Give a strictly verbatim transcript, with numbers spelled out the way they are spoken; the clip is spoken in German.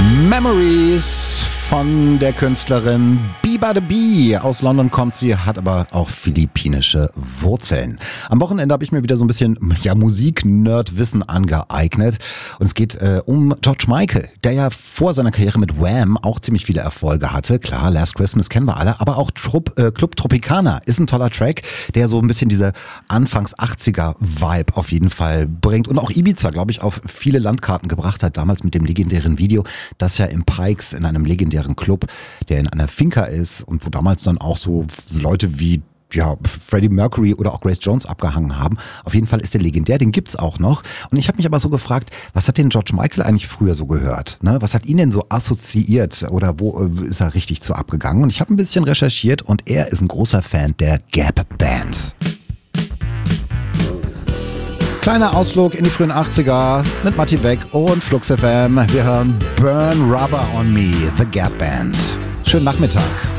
Memories von der Künstlerin Biba the Bee. Aus London kommt sie, hat aber auch philippinische Wurzeln. Am Wochenende habe ich mir wieder so ein bisschen ja, Musik-Nerd-Wissen angeeignet. Und es geht äh, um George Michael, der ja vor seiner Karriere mit Wham auch ziemlich viele Erfolge hatte. Klar, Last Christmas kennen wir alle, aber auch Trupp, äh, Club Tropicana ist ein toller Track, der so ein bisschen diese Anfangs achtziger-Vibe auf jeden Fall bringt. Und auch Ibiza, glaube ich, auf viele Landkarten gebracht hat, damals mit dem legendären Video, das ja im Pikes in einem legendären Club, der in einer Finca ist und wo damals dann auch so Leute wie ja, Freddie Mercury oder auch Grace Jones abgehangen haben. Auf jeden Fall ist der legendär, den gibt's auch noch. Und ich habe mich aber so gefragt, was hat denn George Michael eigentlich früher so gehört? Ne? Was hat ihn denn so assoziiert oder wo äh, ist er richtig zu abgegangen? Und ich habe ein bisschen recherchiert und er ist ein großer Fan der Gap Band. Kleiner Ausflug in die frühen achtziger mit Matti Beck und Flux F M. Wir hören Burn Rubber on Me, The Gap Band. Schönen Nachmittag.